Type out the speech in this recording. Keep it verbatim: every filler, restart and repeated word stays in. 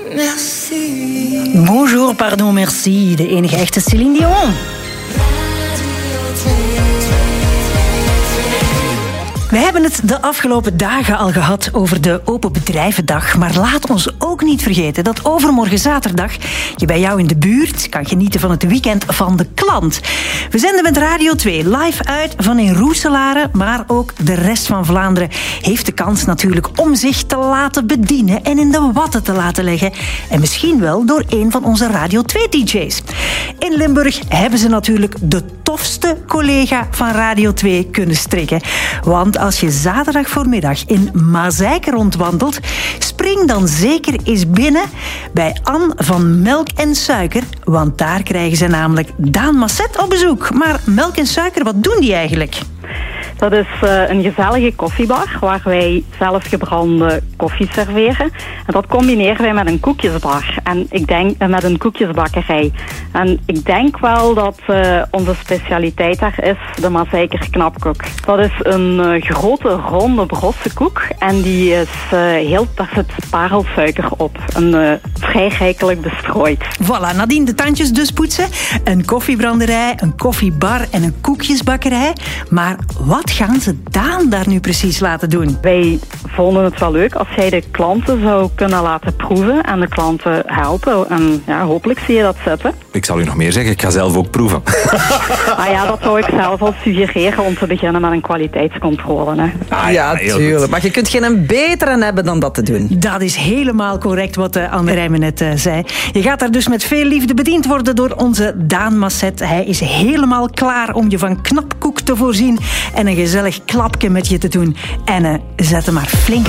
Merci. Bonjour, pardon, merci. De enige echte Céline Dion. We hebben het de afgelopen dagen al gehad over de Open Bedrijvendag. Maar laat ons ook niet vergeten dat overmorgen zaterdag je bij jou in de buurt kan genieten van het weekend van de klant. We zenden met Radio twee live uit van in Roeselare, maar ook de rest van Vlaanderen heeft de kans natuurlijk om zich te laten bedienen en in de watten te laten leggen. En misschien wel door een van onze Radio twee D J's. In Limburg hebben ze natuurlijk de tofste collega van Radio twee kunnen strikken. Want als je zaterdag voormiddag in Mazeik rondwandelt, spring dan zeker eens binnen bij Anne van Melk en Suiker. Want daar krijgen ze namelijk Daan Masset op bezoek. Maar Melk en Suiker, wat doen die eigenlijk? Dat is uh, een gezellige koffiebar waar wij zelfgebrande koffie serveren. En dat combineren wij met een koekjesbar. En ik denk uh, met een koekjesbakkerij. En ik denk wel dat uh, onze specialiteit daar is de Mazeiker knapkoek. Dat is een uh, grote ronde brosse koek. En die is uh, heel, daar zit parelsuiker op. En uh, vrij rijkelijk bestrooid. Voilà, nadien de tandjes dus poetsen. Een koffiebranderij, een koffiebar en een koekjesbakkerij. Maar wat gaan ze Daan daar nu precies laten doen? Wij vonden het wel leuk als jij de klanten zou kunnen laten proeven en de klanten helpen. En ja, hopelijk zie je dat zitten. Ik zal u nog meer zeggen, ik ga zelf ook proeven. Ah ja, dat zou ik zelf al suggereren om te beginnen met een kwaliteitscontrole. Hè. Ah, ja, ja tuurlijk. Maar je kunt geen betere hebben dan dat te doen. Dat is helemaal correct wat uh, Anne Rijmen net uh, zei. Je gaat daar dus met veel liefde bediend worden door onze Daan Masset. Hij is helemaal klaar om je van knapkoek te voorzien en een gezellig klapje met je te doen. En uh, zet hem maar flink